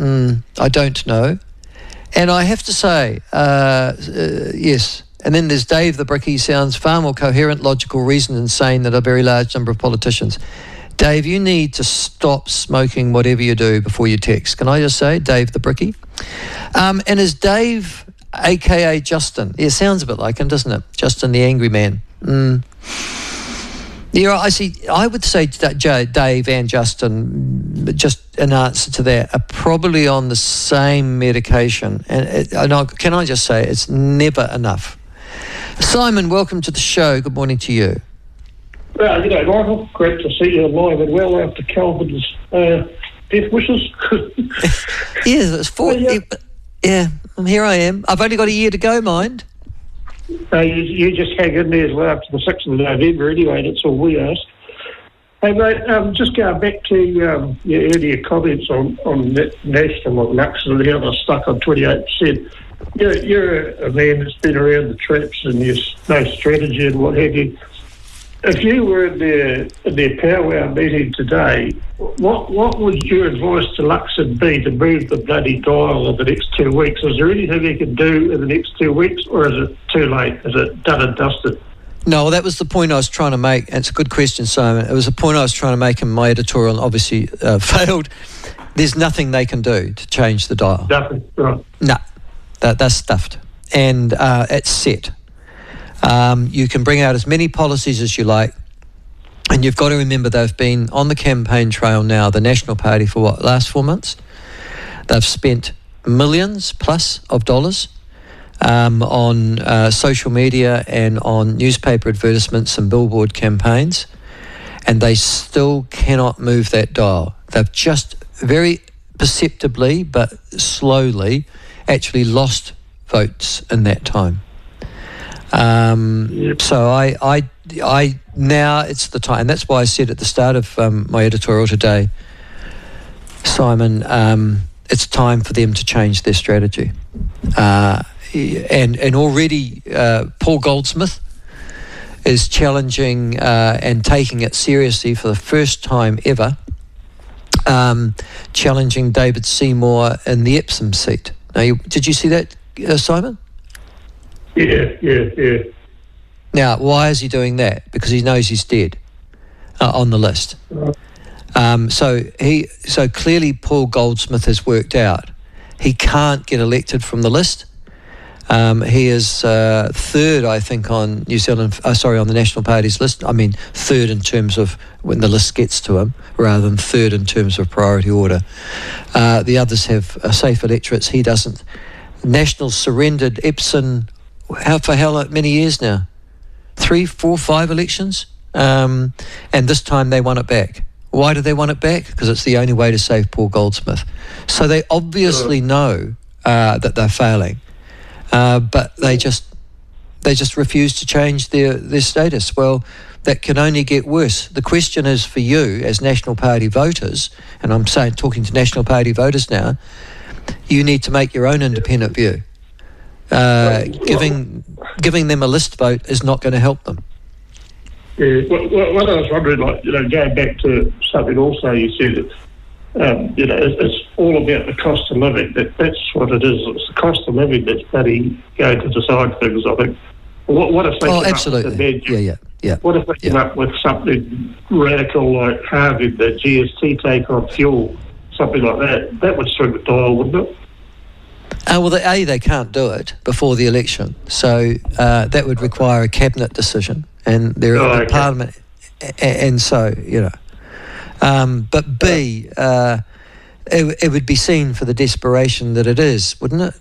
I don't know. And I have to say, yes. And then there's Dave the Bricky, sounds far more coherent, logical, reasoned and sane than a very large number of politicians. Dave, you need to stop smoking whatever you do before you text. Can I just say, Dave the Bricky? And is Dave, a.k.a. Justin? Yeah, sounds a bit like him, doesn't it? Justin the Angry Man. Yeah, I see. I would say that Dave and Justin, just an answer to that, are probably on the same medication. And can I just say, it's never enough. Simon, welcome to the show. Good morning to you. Well, Michael, great to see you alive and well after Calvin's death wishes. Yeah, it's four. Yeah, and here I am. I've only got a year to go, mind. You just hang in there till after the 6th of November anyway, that's all we ask. Hey mate, just going back to your earlier comments on national elections and how they're stuck on 28%. You're a man that's been around the traps and you know strategy and what have you. If you were in their powwow meeting today, what would your advice to Luxon be to move the bloody dial in the next 2 weeks? Is there anything they can do in the next 2 weeks, or is it too late? Is it done and dusted? No, that was the point I was trying to make. And it's a good question, Simon. It was a point I was trying to make in my editorial and obviously failed. There's nothing they can do to change the dial. Nothing, right. No, that's stuffed. And it's set. You can bring out as many policies as you like, and you've got to remember they've been on the campaign trail now, the National Party, for what, last 4 months? They've spent millions plus of dollars on social media and on newspaper advertisements and billboard campaigns, and they still cannot move that dial. They've just very perceptibly but slowly actually lost votes in that time. So I now it's the time, and that's why I said at the start of my editorial today, Simon, it's time for them to change their strategy. And already Paul Goldsmith is challenging and taking it seriously for the first time ever, challenging David Seymour in the Epsom seat. Now, did you see that, Simon? Yeah. Now, why is he doing that? Because he knows he's dead on the list. So clearly Paul Goldsmith has worked out he can't get elected from the list. He is third, I think, on on the National Party's list. I mean, third in terms of when the list gets to him, rather than third in terms of priority order. The others have safe electorates. He doesn't. Nationals surrendered Epsom. How many years now? 3, 4, 5 elections, and this time they won it back. Why do they want it back? Because it's the only way to save Paul Goldsmith. So they obviously know that they're failing, but they just refuse to change their status. Well, that can only get worse. The question is for you as National Party voters, and I'm talking to National Party voters now, you need to make your own independent view. Giving them a list vote is not going to help them. Yeah, what I was wondering, going back to something also you said, it's all about the cost of living. That's what it is. It's the cost of living that's bloody going to decide things, I think. What if they come absolutely. Up with yeah. What if they come up with something radical like halving the GST take on fuel, something like that? That would swing the dial, wouldn't it? They can't do it before the election, so that would require a cabinet decision, and they're in Parliament, and so But B, it would be seen for the desperation that it is, wouldn't it?